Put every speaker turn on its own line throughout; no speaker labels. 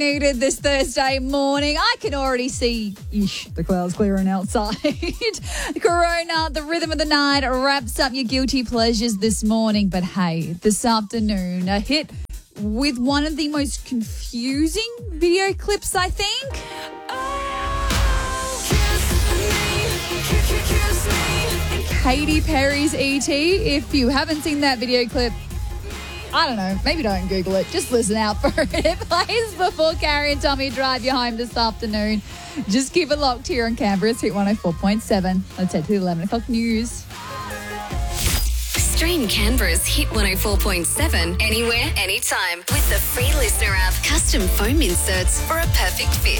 Needed this Thursday morning. I can already see the clouds clearing outside. Corona, the rhythm of the night, wraps up your guilty pleasures this morning. But hey, this afternoon, a hit with one of the most confusing video clips, I think. Katy Perry's E.T. If you haven't seen that video clip, I don't know, maybe don't Google it. Just listen out for it. It plays before Carrie and Tommy drive you home this afternoon. Just keep it locked here on Canberra's Hit 104.7. Let's head to the 11 o'clock news.
Stream Canberra's Hit 104.7 anywhere, anytime with the free listener app. Custom foam inserts for a perfect fit.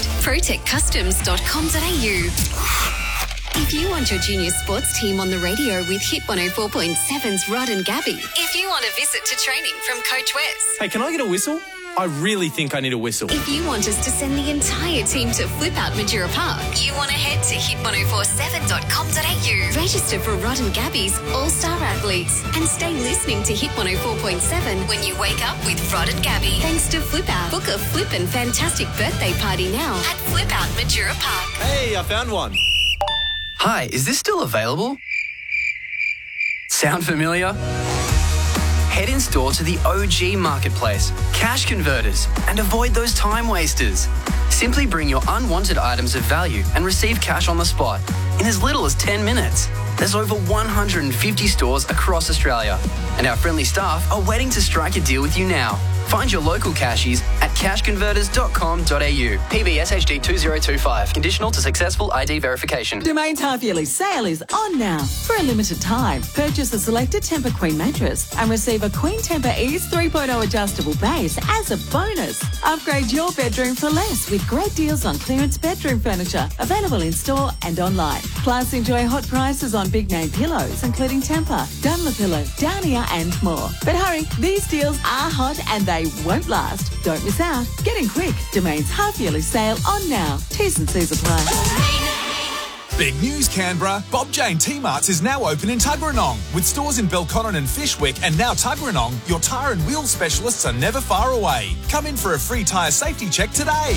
protectcustoms.com.au. If you want your junior sports team on the radio with Hit 104.7's Rod and Gabby. If you want a visit to training from Coach Wes.
Hey, can I get a whistle? I really think I need a whistle.
If you want us to send the entire team to Flip Out Majura Park, you want to head to hit1047.com.au. Register for Rod and Gabby's All-Star Athletes and stay listening to Hit 104.7 when you wake up with Rod and Gabby. Thanks to Flip Out. Book a flippin' fantastic birthday party now at Flip Out Majura Park.
Hey, I found one.
Hi, is this still available? Sound familiar? Head in store to the OG Marketplace, Cash Converters, and avoid those time wasters. Simply bring your unwanted items of value and receive cash on the spot in as little as 10 minutes. There's over 150 stores across Australia, and our friendly staff are waiting to strike a deal with you now. Find your local cashies at cashconverters.com.au. PBS HD 2025. Conditional to successful ID verification.
Domain's half-yearly sale is on now. For a limited time, purchase a selected Tempur Queen mattress and receive a Queen Tempur Ease 3.0 adjustable base as a bonus. Upgrade your bedroom for less with great deals on clearance bedroom furniture, available in store and online. Plus, enjoy hot prices on big-name pillows, including Tempur, Dunlopillow, Downier and more. But hurry, these deals are hot and they won't last. Don't miss out. Get in quick. Domain's half-yearly sale on now. T's and C's apply.
Big news, Canberra. Bob Jane T-Marts is now open in Tuggeranong. With stores in Belconnen and Fishwick and now Tuggeranong, your tyre and wheel specialists are never far away. Come in for a free tyre safety check today.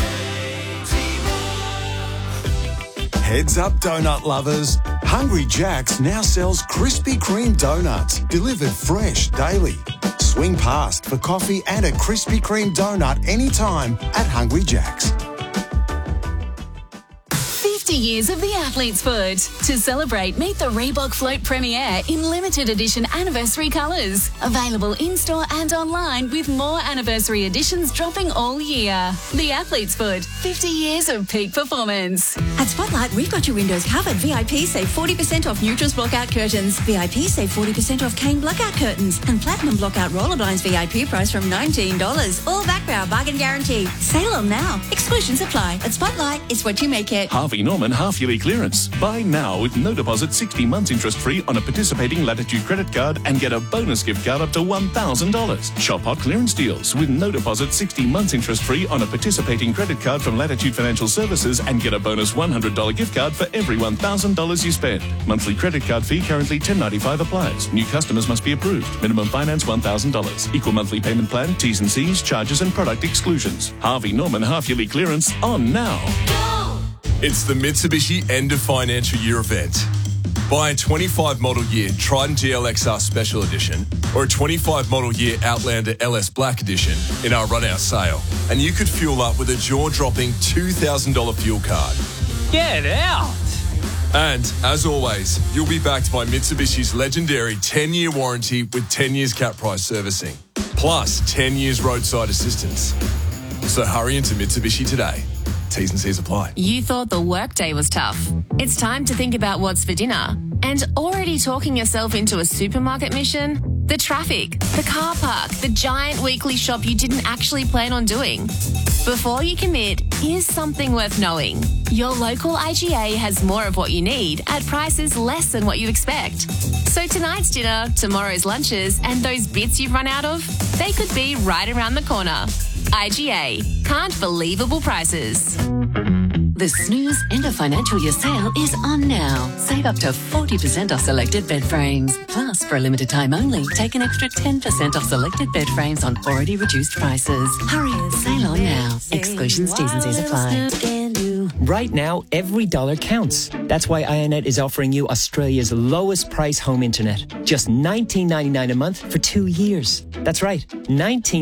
Heads up, donut lovers. Hungry Jack's now sells Krispy Kreme donuts, delivered fresh daily. Swing past for coffee and a Krispy Kreme donut anytime at Hungry Jack's.
50 years of the athlete's foot. To celebrate, meet the Reebok Float Premiere in limited edition anniversary colours. Available in-store and online with more anniversary editions dropping all year. The athlete's foot. 50 years of peak performance.
At Spotlight, we've got your windows covered. VIP save 40% off Neutrals blockout curtains. VIP save 40% off Kane blockout curtains. And Platinum blockout roller blinds VIP price from $19. All back by our bargain guarantee. Sale on now. Exclusions apply. At Spotlight, it's what you make it.
Harvey Norman half-yearly clearance. Buy now with no deposit, 60 months interest-free on a participating Latitude credit card and get a bonus gift card up to $1,000. Shop hot clearance deals with no deposit, 60 months interest-free on a participating credit card from Latitude Financial Services and get a bonus $100 gift card for every $1,000 you spend. Monthly credit card fee currently $10.95 applies. New customers must be approved. Minimum finance $1,000. Equal monthly payment plan, T's and C's, charges and product exclusions. Harvey Norman half-yearly clearance on now.
It's the Mitsubishi end of financial year event. Buy a 25 model year Trident GLXR Special Edition or a 25 model year Outlander LS Black Edition in our run-out sale, and you could fuel up with a jaw-dropping $2,000 fuel card.
Get out!
And, as always, you'll be backed by Mitsubishi's legendary 10-year warranty with 10 years cap price servicing, plus 10 years roadside assistance. So hurry into Mitsubishi today. T's and C's apply.
You thought the workday was tough. It's time to think about what's for dinner. And already talking yourself into a supermarket mission? The traffic, the car park, the giant weekly shop you didn't actually plan on doing. Before you commit, here's something worth knowing. Your local IGA has more of what you need at prices less than what you expect. So tonight's dinner, tomorrow's lunches, and those bits you've run out of, they could be right around the corner. IGA. Can't believable prices.
The Snooze End of Financial Year sale is on now. Save up to 40% off selected bed frames. Plus, for a limited time only, take an extra 10% off selected bed frames on already reduced prices. Hurry, sale on now. Exclusions, T's and C's apply.
Right now, every dollar counts. That's why IONET is offering you Australia's lowest price home internet. Just $19.99 a month for 2 years. That's right, $19.99